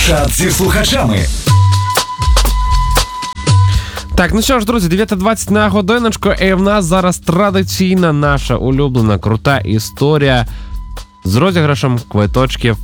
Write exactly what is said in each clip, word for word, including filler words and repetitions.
Чат зі слухачами. Так, ну що ж, друзі, дев'ята двадцять на годиночку, і в нас зараз традиційна наша улюблена крута історія з розіграшем квиточків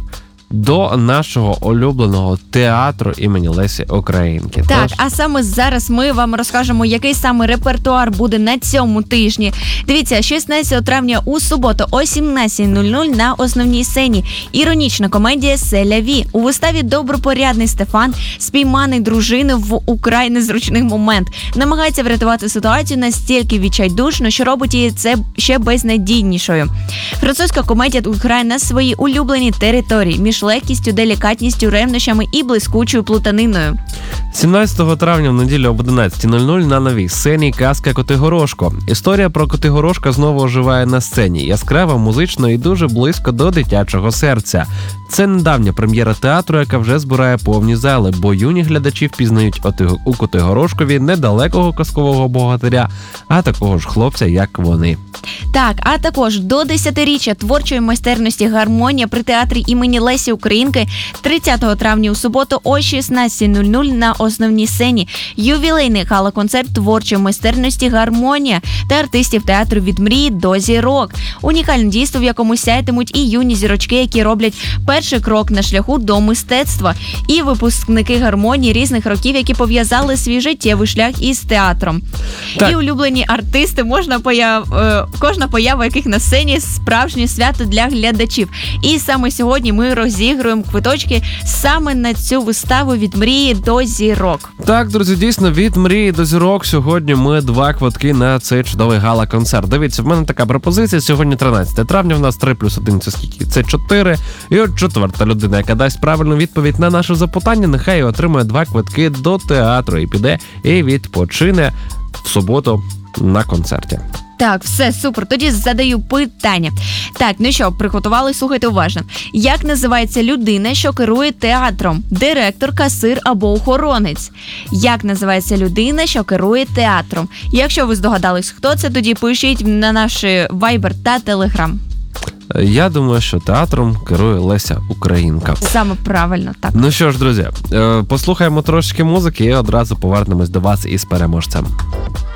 до нашого улюбленого театру імені Лесі Українки. Так, Тож... а саме зараз ми вам розкажемо, який саме репертуар буде на цьому тижні. Дивіться, шістнадцятого травня у суботу о сімнадцятій нуль нуль на основній сцені іронічна комедія «Селя Ві». У виставі добропорядний Стефан, спійманий дружиною в украй незручний момент, намагається врятувати ситуацію настільки відчайдушно, що робить її це ще безнадійнішою. Французька комедія грає на своїй улюбленій території між легкістю, делікатністю, ревнощами і блискучою плутаниною. сімнадцятого травня в неділю об одинадцятій нуль нуль на новій сцені казка Котигорошко. Історія про Котигорошка знову оживає на сцені. Яскрава, музично і дуже близько до дитячого серця. Це недавня прем'єра театру, яка вже збирає повні зали, бо юні глядачі впізнають у Котигорошкові недалекого казкового богатиря, а такого ж хлопця, як вони. Так, а також до десятиріччя творчої майстерності «Гармонія» при театрі імені Лесі Українки тридцятого травня у суботу о шістнадцятій нуль нуль на основній сцені ювілейний гала-концерт творчої майстерності «Гармонія» та артистів театру «Від мрії до зірок». Унікальне дійство, в якому сяятимуть і юні зірочки, які роблять перший крок на шляху до мистецтва, і випускники «Гармонії» різних років, які пов'язали свій життєвий шлях із театром. Так. І улюблені артисти, можна появ... е, кожна поява яких на сцені справжнє свято для глядачів. І саме сьогодні ми розігруємо квиточки саме на цю виставу «Від мрії до зірок». Так, друзі, дійсно, «Від мрії до зірок» сьогодні ми два квитки на цей чудовий гала-концерт. Дивіться, в мене така пропозиція. Сьогодні тринадцятого травня, в нас три плюс один, це скільки? Це чотири. І от четверта людина, яка дасть правильну відповідь на наше запитання, нехай отримає два квитки до театру і піде і відпочине в суботу на концерті. Так, все, супер. Тоді задаю питання. Так, ну що, приготували? Слухайте уважно. Як називається людина, що керує театром? Директор, касир або охоронець? Як називається людина, що керує театром? Якщо ви здогадались, хто це, тоді пишіть на наш Viber та Telegram. Я думаю, що театром керує Леся Українка. Саме правильно, так. Ну що ж, друзі, послухаємо трошки музики і одразу повернемось до вас із переможцем.